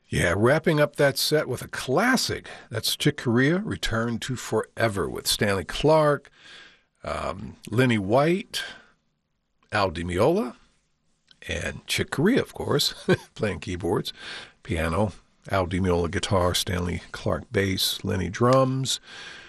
Yeah, wrapping up that set with a classic. That's Chick Corea, Return to Forever with Stanley Clarke, Lenny White, Al Di Meola, and Chick Corea, of course, playing keyboards, piano, Al Di Meola guitar, Stanley Clarke bass, Lenny drums.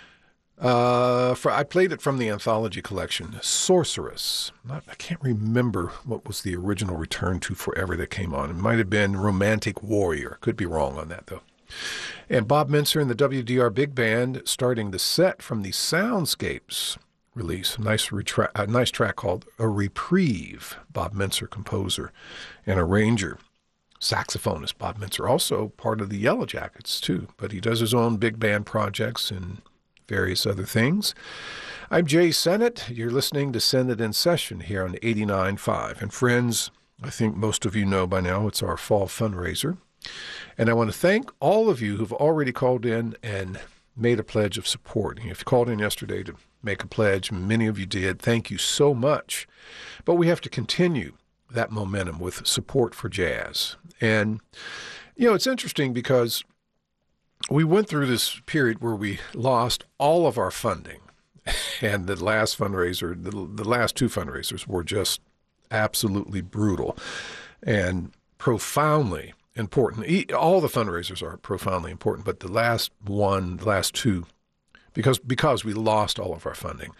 I played it from the anthology collection, Sorceress. I can't remember what was the original Return to Forever that came on. It might have been Romantic Warrior. Could be wrong on that, though. And Bob Mintzer and the WDR Big Band starting the set from the Soundscapes release. A nice track called A Reprieve. Bob Mintzer, composer and arranger. Saxophonist Bob Mintzer, also part of the Yellow Jackets, too. But he does his own big band projects and various other things. I'm Jay Sennett. You're listening to Sennett in Session here on 89.5. And friends, I think most of you know by now it's our fall fundraiser. And I want to thank all of you who've already called in and made a pledge of support. If you called in yesterday to make a pledge, many of you did. Thank you so much. But we have to continue that momentum with support for jazz. And, it's interesting because we went through this period where we lost all of our funding, and the last fundraiser, the last two fundraisers were just absolutely brutal and profoundly important. All the fundraisers are profoundly important, but the last two, because we lost all of our funding,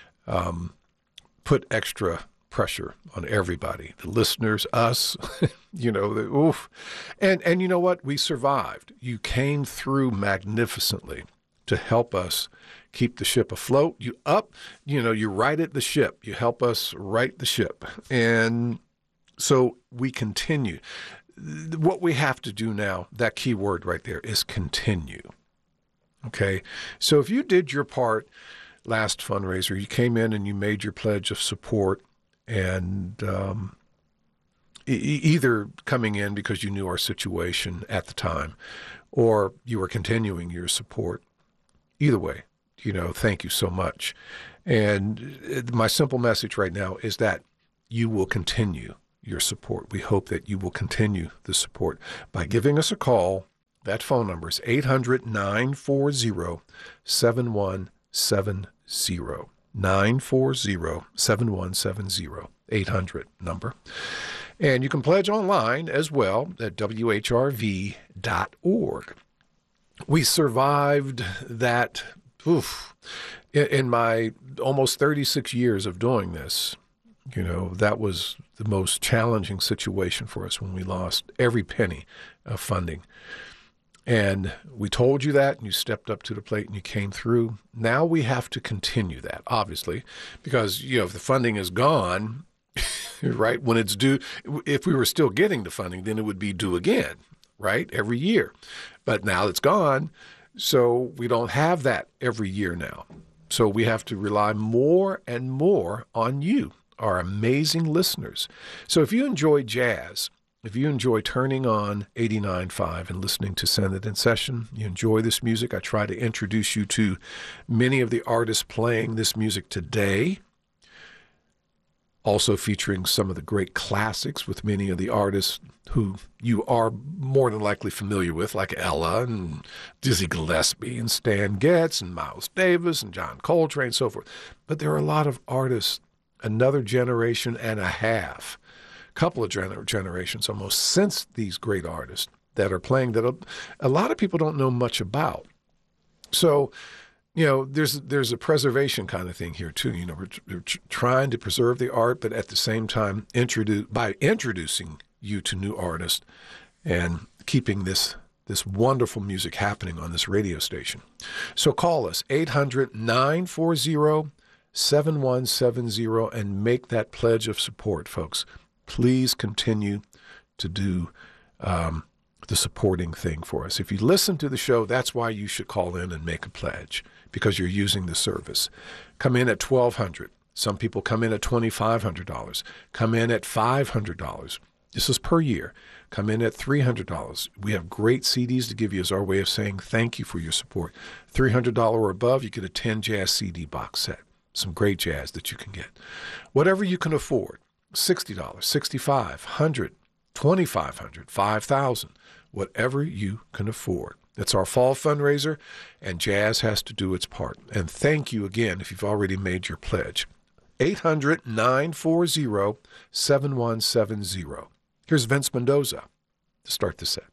put extra pressure on everybody, the listeners, us, oof. And you know what? We survived. You came through magnificently to help us keep the ship afloat. You righted the ship. You help us right the ship. And so we continue. What we have to do now, that key word right there, is continue. Okay? So if you did your part last fundraiser, you came in and you made your pledge of support, and either coming in because you knew our situation at the time or you were continuing your support. Either way, thank you so much. And my simple message right now is that you will continue your support. We hope that you will continue the support by giving us a call. That phone number is 800-940-7170. 940-7170, 800 number. And you can pledge online as well at whrv.org. We survived that, in my almost 36 years of doing this. That was the most challenging situation for us when we lost every penny of funding. And we told you that, and you stepped up to the plate and you came through. Now we have to continue that, obviously, because, if the funding is gone, right, when it's due, if we were still getting the funding, then it would be due again, right, every year. But now it's gone, so we don't have that every year now. So we have to rely more and more on you, our amazing listeners. So if you enjoy jazz, if you enjoy turning on 89.5 and listening to Sennett in Session, you enjoy this music, I try to introduce you to many of the artists playing this music today, also featuring some of the great classics with many of the artists who you are more than likely familiar with, like Ella and Dizzy Gillespie and Stan Getz and Miles Davis and John Coltrane and so forth. But there are a lot of artists, another generation and a half, couple of generations almost since these great artists that are playing that a lot of people don't know much about. So, there's a preservation kind of thing here too. We're trying to preserve the art, but at the same time introducing you to new artists and keeping this wonderful music happening on this radio station. So call us 800-940-7170 and make that pledge of support, folks. Please continue to do the supporting thing for us. If you listen to the show, that's why you should call in and make a pledge, because you're using the service. Come in at $1,200. Some people come in at $2,500. Come in at $500. This is per year. Come in at $300. We have great CDs to give you as our way of saying thank you for your support. $300 or above, you get a 10 jazz CD box set. Some great jazz that you can get. Whatever you can afford. $60, $65, $100, $2,500, $5,000. whatever you can afford. It's our fall fundraiser, and Jazz has to do its part. And thank you again if you've already made your pledge. 800-940-7170. Here's Vince Mendoza to start the set.